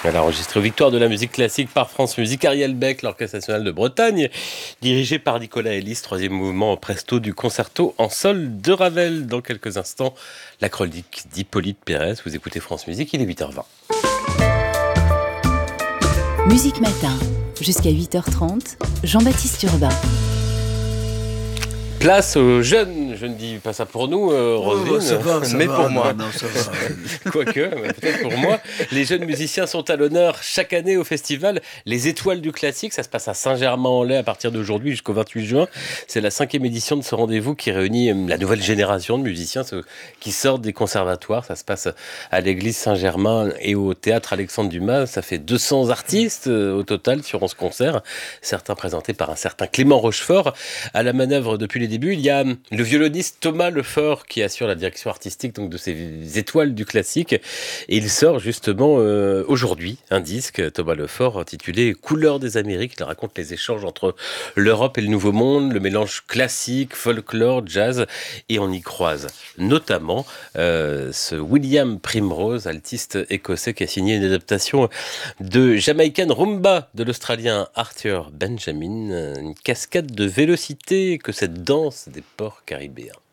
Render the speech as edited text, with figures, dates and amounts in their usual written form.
Elle a enregistré Victoire de la musique classique par France Musique. Ariel Beck, l'Orchestre national de Bretagne, dirigé par Nicolas Elis, troisième mouvement en presto du concerto en sol de Ravel. Dans quelques instants, la chronique d'Hippolyte Pérez. Vous écoutez France Musique, il est 8h20. Musique Matin, jusqu'à 8h30, Jean-Baptiste Urbain. Place aux jeunes, je ne dis pas ça pour nous, Roselyne, ça va, mais pour moi. Non, ça va. Quoique, mais peut-être pour moi. Les jeunes musiciens sont à l'honneur chaque année au festival Les Étoiles du Classique. Ça se passe à Saint-Germain-en-Laye à partir d'aujourd'hui jusqu'au 28 juin. C'est la 5e édition de ce rendez-vous qui réunit la nouvelle génération de musiciens qui sortent des conservatoires. Ça se passe à l'église Saint-Germain et au théâtre Alexandre Dumas. Ça fait 200 artistes au total sur 11 concerts. Certains présentés par un certain Clément Rochefort. À la manœuvre depuis les débuts, il y a le violoniste Thomas Lefort qui assure la direction artistique donc, de ces étoiles du classique. Et il sort justement aujourd'hui un disque, Thomas Lefort, intitulé Couleurs des Amériques. Il raconte les échanges entre l'Europe et le Nouveau Monde, le mélange classique, folklore, jazz. Et on y croise notamment ce William Primrose, altiste écossais, qui a signé une adaptation de Jamaican Rumba de l'Australien Arthur Benjamin. Une cascade de vélocité que cette danse des ports caribéens.